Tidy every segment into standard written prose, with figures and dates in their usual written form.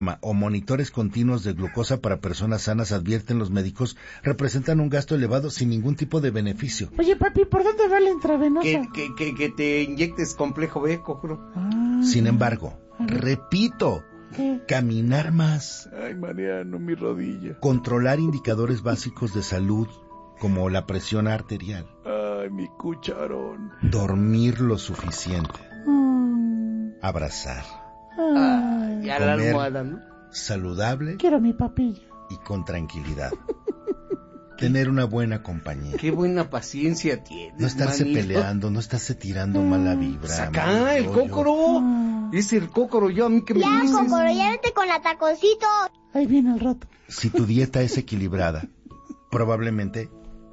o monitores continuos de glucosa para personas sanas, advierten los médicos, representan un gasto elevado sin ningún tipo de beneficio. Oye, papi, ¿por dónde va la intravenosa? Que te inyectes complejo B, Kokoro. Sin embargo, repito, ¿qué? Caminar más. Ay, Mariano, mi rodilla. Controlar indicadores básicos de salud, como la presión arterial. Ay, mi cucharón. Dormir lo suficiente. Abrazar. Ay, Y a la almohada, ¿no? Saludable quiero mi papilla. y con tranquilidad. Tener una buena compañía. Qué buena paciencia tienes, No estarse manito. peleando, no estarse tirando mala vibra. Saca mal el rollo. Cócoro. Es el Cócoro, yo a mí que me Ya, dices. Cócoro, ya vete con la taconcito. Ahí viene el rato. Si tu dieta es equilibrada, probablemente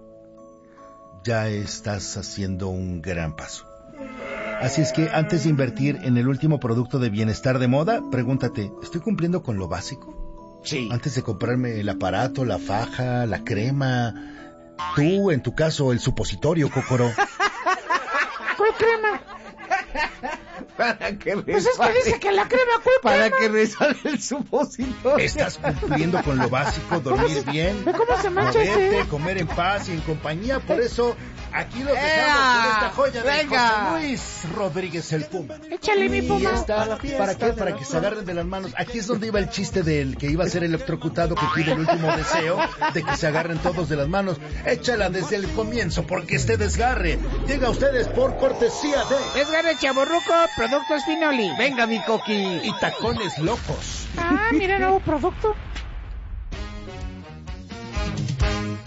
ya estás haciendo un gran paso. Así es que antes de invertir en el último producto de bienestar de moda, pregúntate, ¿estoy cumpliendo con lo básico? Sí. Antes de comprarme el aparato, la faja, la crema, tú, en tu caso, el supositorio, Cócoro. ¿Cuál crema? Para que Pues es que dice que la crema, ¿cuál Para crema? que resale el supositorio. ¿Estás cumpliendo con lo básico, dormir bien, ¿Ve cómo se mancha moverte, este? comer en paz y en compañía? Por eso, aquí los dejamos con esta joya de venga. José Luis Rodríguez el Puma. Échale mi Y puma. esta, ¿para qué? Para que se agarren de las manos. Aquí es donde iba el chiste del que iba a ser electrocutado, que pide el último deseo, de que se agarren todos de las manos. Échala desde el comienzo, porque este desgarre llega a ustedes por cortesía de... Desgarre Chavorruco, Productos Finoli. Venga, mi Coqui. Y Tacones Locos. Ah, mira, nuevo producto.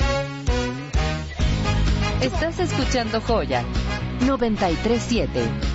Estás escuchando Joya 93.7.